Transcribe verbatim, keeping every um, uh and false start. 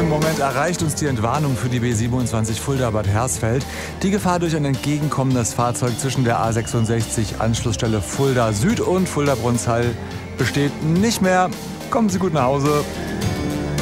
Moment erreicht uns die Entwarnung für die B siebenundzwanzig Fulda-Bad Hersfeld. Die Gefahr durch ein entgegenkommendes Fahrzeug zwischen der A sechsundsechzig Anschlussstelle Fulda Süd und Fulda Brunnshall besteht nicht mehr. Kommen Sie gut nach Hause.